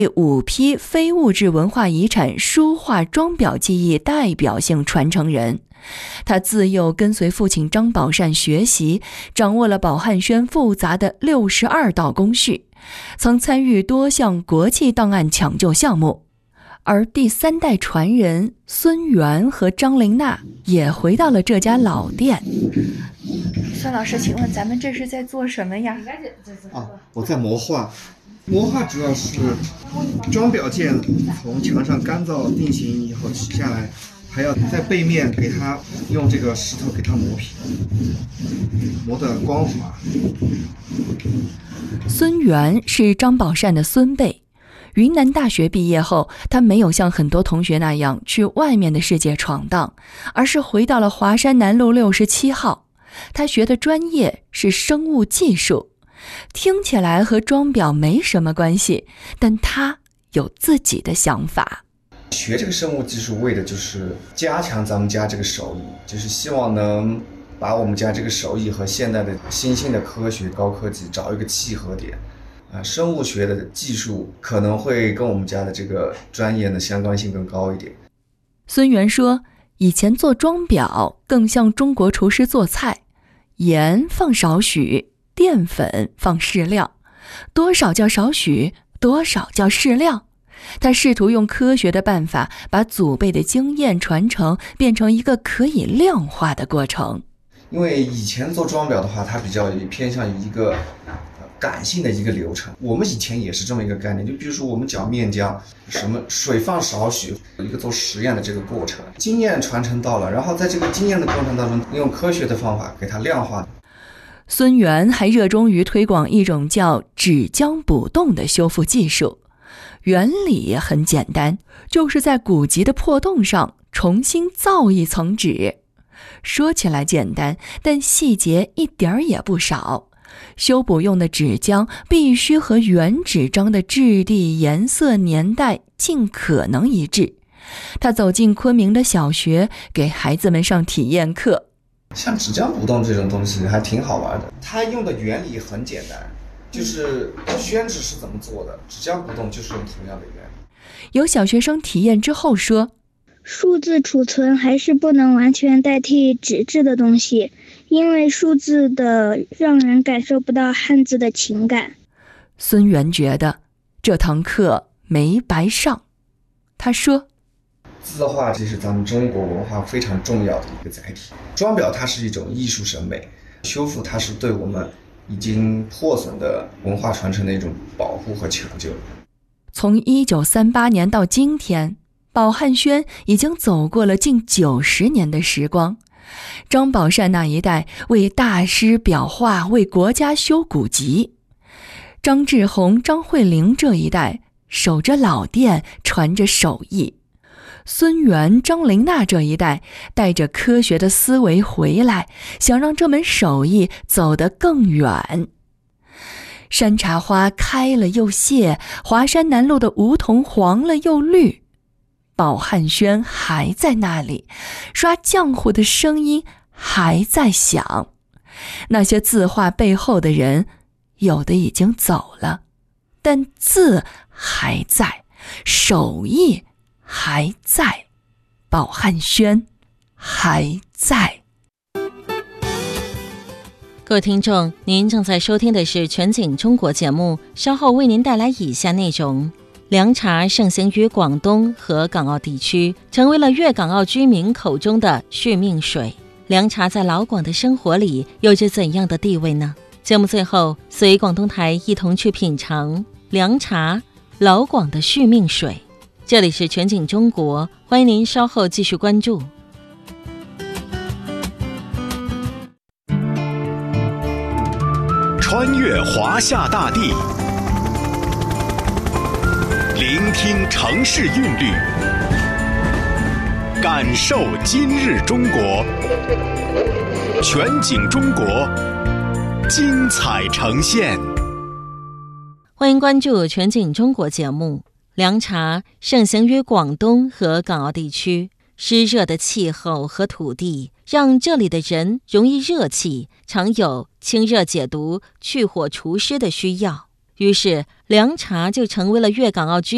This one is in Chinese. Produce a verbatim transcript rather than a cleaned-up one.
五批非物质文化遗产书画装裱技艺代表性传承人。他自幼跟随父亲张宝善学习，掌握了宝汉轩复杂的六十二道工序，曾参与多项国际档案抢救项目。而第三代传人孙元和张玲娜也回到了这家老店。孙老师，请问咱们这是在做什么呀？ 啊，我在磨画。磨画主要是装裱件从墙上干燥定型以后取下来，还要在背面给它用这个石头给它磨皮，磨得光滑。 孙元是张宝善的孙辈，云南大学毕业后，他没有像很多同学那样去外面的世界闯荡，而是回到了华山南路六十七号。他学的专业是生物技术，听起来和装裱没什么关系，但他有自己的想法。 学这个生物技术为的就是加强咱们家这个手艺，就是希望能把我们家这个手艺和现代的新兴的科学高科技找一个契合点。啊，生物学的技术可能会跟我们家的这个专业的相关性更高一点。 孙元说，以前做装裱更像中国厨师做菜，盐放少许，淀粉放适量，多少叫少许，多少叫适量。他试图用科学的办法把祖辈的经验传承变成一个可以量化的过程。 因为以前做装裱的话，它比较偏向于一个感性的一个流程，我们以前也是这么一个概念，就比如说我们搅面浆，什么水放少许，有一个做实验的这个过程，经验传承到了，然后在这个经验的过程当中，用科学的方法给它量化。 孙元还热衷于推广一种叫纸浆补洞的修复技术，原理很简单，就是在古籍的破洞上重新造一层纸。说起来简单，但细节一点儿也不少。修补用的纸浆必须和原纸张的质地、颜色、年代尽可能一致。他走进昆明的小学，给孩子们上体验课。 像纸浆补洞这种东西还挺好玩的，它用的原理很简单，就是宣纸是怎么做的，纸浆补洞就是用同样的原理。 有小学生体验之后说， 数字储存还是不能完全代替纸质的东西，因为数字的让人感受不到汉字的情感。 孙元觉得这堂课没白上。他说， 字画这是咱们中国文化非常重要的一个载体，装裱它是一种艺术审美，修复它是对我们已经破损的文化传承的一种保护和抢救。 从一九三八年到今天，宝汉轩已经走过了近九十年的时光。张宝善那一代为大师裱画，为国家修古籍；张志宏、张慧玲这一代守着老店，传着手艺；孙元、张玲娜这一代带着科学的思维回来，想让这门手艺走得更远。山茶花开了又谢，华山南路的梧桐黄了又绿，宝汉轩还在那里，刷浆糊的声音还在响。那些字画背后的人，有的已经走了，但字还在，手艺还在，宝汉轩还在。 各位听众，您正在收听的是全景中国节目，稍后为您带来以下内容。凉茶盛行于广东和港澳地区，成为了粤港澳居民口中的续命水。凉茶在老广的生活里有着怎样的地位呢？节目最后，随广东台一同去品尝凉茶，老广的续命水。这里是全景中国，欢迎您稍后继续关注。 穿越华夏大地，聆听城市韵律，感受今日中国。全景中国，精彩呈现。 欢迎关注全景中国节目。凉茶盛行于广东和港澳地区，湿热的气候和土地让这里的人容易热气，常有清热解毒、去火除湿的需要。于是，凉茶就成为了粤港澳居